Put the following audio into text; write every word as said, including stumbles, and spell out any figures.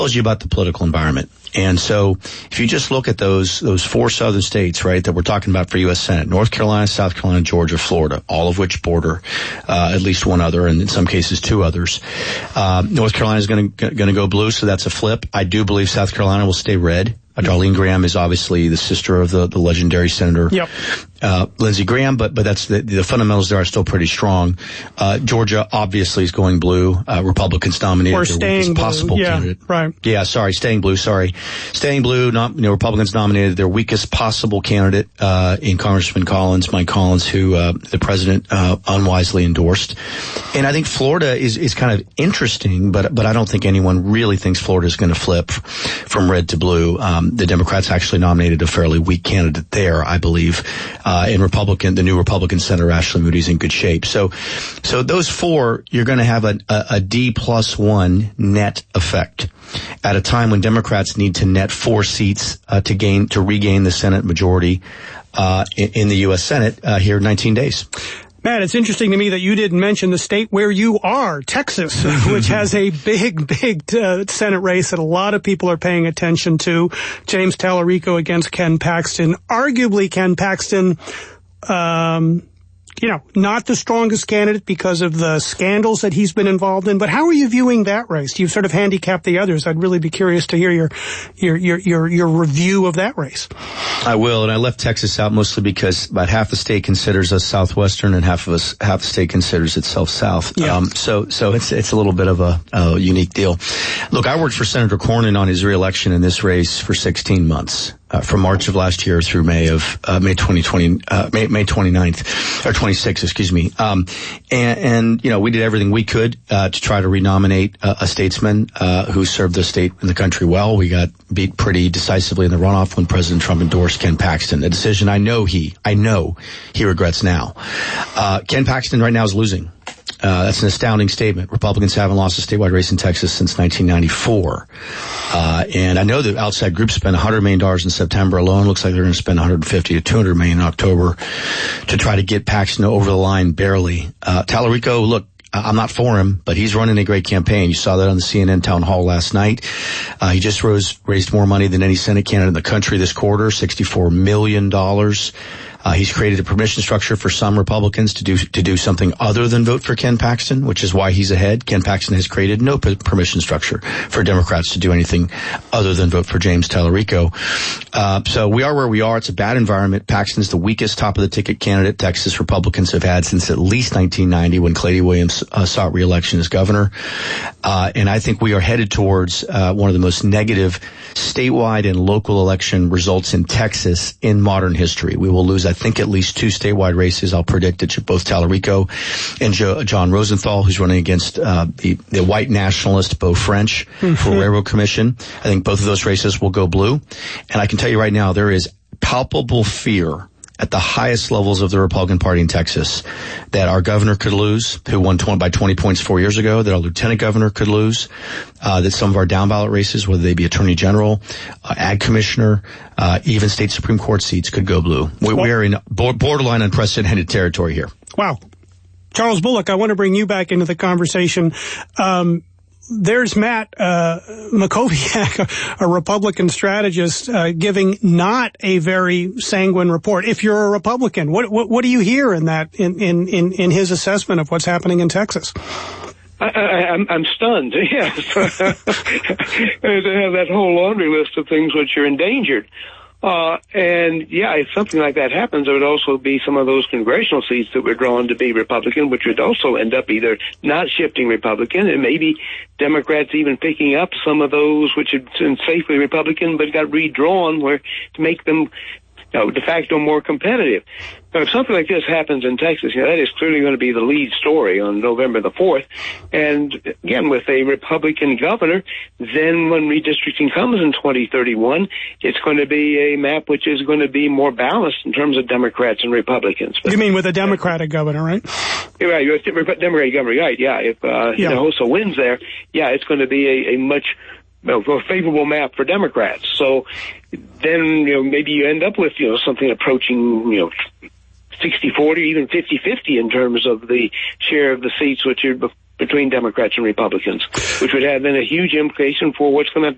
tells you about the political environment. And so if you just look at those those four southern states, right, that we're talking about for U S Senate, North Carolina, South Carolina, Georgia, Florida, all of which border uh, at least one other, and in some cases two others. Uh, North Carolina is going to going to go blue, so that's a flip. I do believe South Carolina will stay red. Uh, Darlene Graham is obviously the sister of the, the legendary Senator yep. uh, Lindsey Graham, but but that's the, the fundamentals there are still pretty strong. Uh, Georgia obviously is going blue. Uh, Republicans nominated or their staying weakest blue. possible yeah, candidate. Right. Yeah, sorry, staying blue. Sorry, staying blue. Not you know, Republicans nominated their weakest possible candidate uh, in Congressman Collins, Mike Collins, who uh, the president uh, unwisely endorsed. And I think Florida is is kind of interesting, but but I don't think anyone really thinks Florida is going to flip from red to blue. Um, the Democrats actually nominated a fairly weak candidate there, I believe. Uh, and Republican, the new Republican Senator Ashley Moody's in good shape. So, so those four, you're going to have a, a, a D plus one net effect at a time when Democrats need to net four seats uh, to gain, to regain the Senate majority uh, in, in the U S Senate uh, here in nineteen days. Matt, it's interesting to me that you didn't mention the state where you are, Texas, which has a big, big uh, Senate race that a lot of people are paying attention to. James Tallarico against Ken Paxton. Arguably, Ken Paxton, um, you know, not the strongest candidate because of the scandals that he's been involved in. But how are you viewing that race? You've sort of handicapped the others. I'd really be curious to hear your your your your, your review of that race. I will, and I left Texas out mostly because about half the state considers us southwestern, and half of us, half the state considers itself south. Yeah. Um, so, so it's it's a little bit of a, a unique deal. Look, I worked for Senator Cornyn on his reelection in this race for sixteen months, uh, from March of last year through May of uh, May twenty twenty, uh, May May twenty-ninth or twenty-sixth, excuse me. Um, and, and you know, we did everything we could uh, to try to renominate uh, a statesman uh, who served the state and the country well. We got beat pretty decisively in the runoff when President Trump endorsed Ken Paxton, a decision I know he, I know he regrets now. Uh, Ken Paxton right now is losing. Uh, that's an astounding statement. Republicans haven't lost a statewide race in Texas since nineteen ninety-four. Uh, and I know that outside groups spent one hundred million dollars in September alone. Looks like they're going to spend one hundred fifty to two hundred million dollars in October to try to get Paxton over the line barely. Uh, Tallarico, look, I'm not for him, but he's running a great campaign. You saw that on the C N N town hall last night. Uh, he just rose, raised more money than any Senate candidate in the country this quarter, sixty-four million dollars. Uh, he's created a permission structure for some Republicans to do to do something other than vote for Ken Paxton, which is why he's ahead. Ken Paxton has created no p- permission structure for Democrats to do anything other than vote for James Tallarico. Uh, so we are where we are. It's a bad environment. Paxton's the weakest top-of-the-ticket candidate Texas Republicans have had since at least nineteen ninety when Clady Williams uh, sought re-election as governor. Uh, and I think we are headed towards uh, one of the most negative statewide and local election results in Texas in modern history. We will lose, I think, at least two statewide races. I'll predict it, both Tallarico and jo- John Rosenthal, who's running against uh, the, the white nationalist Beau French for Railroad Commission. I think both of those races will go blue. And I can tell you right now, there is palpable fear at the highest levels of the Republican Party in Texas that our governor could lose, who won twenty, by twenty points four years ago, that our lieutenant governor could lose, uh, that some of our down ballot races, whether they be attorney general, uh, ag commissioner, uh, even state Supreme Court seats could go blue. We, we are in borderline unprecedented territory here. Wow. Charles Bullock, I want to bring you back into the conversation. Um, There's Matt uh, Mackowiak, a, a Republican strategist, uh, giving not a very sanguine report. If you're a Republican, what what, what do you hear in that in, in, in, in his assessment of what's happening in Texas? I, I, I'm, I'm stunned. Yes, to have that whole laundry list of things which are endangered. Uh, and yeah, if something like that happens, there would also be some of those congressional seats that were drawn to be Republican, which would also end up either not shifting Republican, and maybe Democrats even picking up some of those which had been safely Republican but got redrawn where to make them, you know, de facto more competitive. Now, if something like this happens in Texas, you know, that is clearly going to be the lead story on November the fourth. And again, with a Republican governor, then when redistricting comes in twenty thirty-one, it's going to be a map which is going to be more balanced in terms of Democrats and Republicans. But, you mean with a Democratic governor, right? Right, Democratic governor, right, yeah. If uh, yeah. Hinojosa wins there, yeah, it's going to be a, a much well, a favorable map for Democrats. So then, you know, maybe you end up with, you know, something approaching, you know, sixty forty, even fifty fifty in terms of the share of the seats which are be- between Democrats and Republicans, which would have then a huge implication for what's going to